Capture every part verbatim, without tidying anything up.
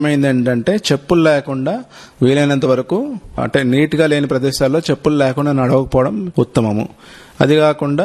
ఏంటంటే చెప్పులు లేకుండా వీలైనంత వరకు అంటే నీట్ గా లేని ప్రదేశాల్లో చెప్పులు లేకుండా నడవకపోవడం ఉత్తమము. అది కాకుండా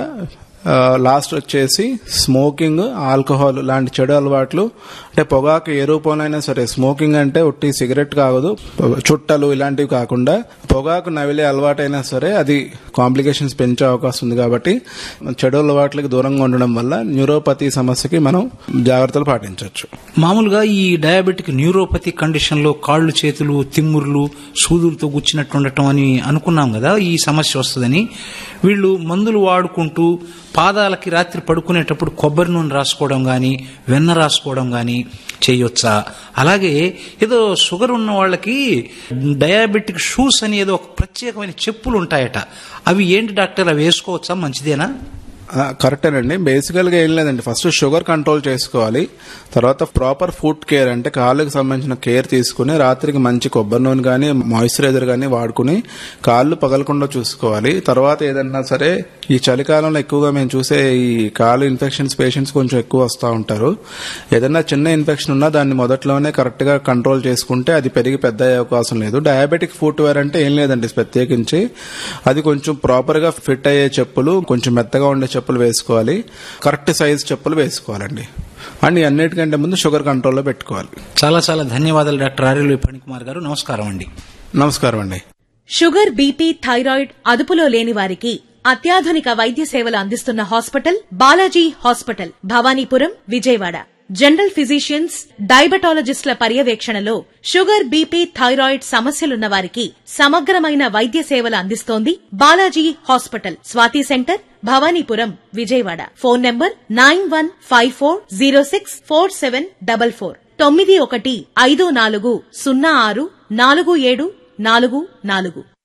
లాస్ట్ వచ్చేసి స్మోకింగ్, ఆల్కహాల్ లాంటి చెడు అలవాట్లు, అంటే పొగాకు ఏ రూపంలో సరే, స్మోకింగ్ అంటే ఒట్టి సిగరెట్ కాదు, చుట్టలు ఇలాంటివి కాకుండా పొగాకు నవిలే అలవాటైనా సరే అది కాంప్లికేషన్స్ పెంచే అవకాశం ఉంది. కాబట్టి చెడు అలవాట్లకి దూరంగా ఉండడం వల్ల న్యూరోపతి సమస్యకి మనం జాగ్రత్తలు పాటించవచ్చు. మామూలుగా ఈ డయాబెటిక్ న్యూరోపతి కండిషన్ లో కాళ్ళు చేతులు తిమ్ముర్లు సూదులతో గుచ్చినట్టు ఉండటం అని అనుకున్నాం కదా, ఈ సమస్య వస్తుందని. వీళ్ళు మందులు వాడుకుంటూ పాదాలకి రాత్రి పడుకునేటప్పుడు కొబ్బరి నూనె రాసుకోవడం గాని వెన్న రాసుకోవడం గాని చేయొచ్చా? అలాగే ఏదో షుగర్ ఉన్న వాళ్ళకి డయాబెటిక్ షూస్ అని ఏదో ఒక ప్రత్యేకమైన చెప్పులు ఉంటాయట, అవి ఏంటి డాక్టర్, అవి వేసుకోవచ్చా, మంచిదేనా? కరెక్టేనండి. బేసికల్ గా ఏం లేదండి, ఫస్ట్ షుగర్ కంట్రోల్ చేసుకోవాలి. తర్వాత ప్రాపర్ ఫుడ్ కేర్, అంటే కాళ్ళకి సంబంధించిన కేర్ తీసుకుని రాత్రికి మంచి కొబ్బరి నూనె కానీ మాయిశ్చరైజర్ కానీ వాడుకుని కాళ్ళు పగలకుండా చూసుకోవాలి. తర్వాత ఏదన్నా సరే ఈ చలికాలంలో ఎక్కువగా మేము చూసే ఈ కాళ్ళు ఇన్ఫెక్షన్స్ పేషెంట్స్ కొంచెం ఎక్కువ వస్తూ ఉంటారు. ఏదన్నా చిన్న ఇన్ఫెక్షన్ ఉన్నా దాన్ని మొదట్లోనే కరెక్ట్ గా కంట్రోల్ చేసుకుంటే అది పెరిగి పెద్ద అయ్యే అవకాశం లేదు. డయాబెటిక్ ఫుట్ వేర్ అంటే ఏం లేదండి ప్రత్యేకించి, అది కొంచెం ప్రాపర్ గా ఫిట్ అయ్యే చెప్పులు, కొంచెం మెత్తగా ఉండే చెప్పులు వేసుకోవాలి, కరెక్ట్ సైజ్ చెప్పులు వేసుకోవాలండి. అండ్ అన్నిటికంటే ముందు షుగర్ కంట్రోల్లో పెట్టుకోవాలి. చాలా చాలా ధన్యవాదాలు డాక్టర్ ఆర్ఎల్ ఫణికుమార్ గారు. నమస్కారం అండి. నమస్కారం అండి. షుగర్, బీపీ, థైరాయిడ్ అదుపులో లేని వారికి అత్యాధునిక వైద్య సేవలు అందిస్తున్న hospital Balaji hospital, Bhavanipuram, Vijayawada. General physicians, డయాబెటాలజిస్టుల పర్యవేక్షణలో షుగర్, బీపీ, థైరాయిడ్ సమస్యలున్న వారికి సమగ్రమైన వైద్య సేవలు అందిస్తోంది Balaji hospital. Swathi centre, Bhavanipuram, Vijayawada. Phone number nine one five four zero six four seven double four తొమ్మిది ఒకటి ఐదు నాలుగు సున్నా ఆరు నాలుగు ఏడు నాలుగు నాలుగు.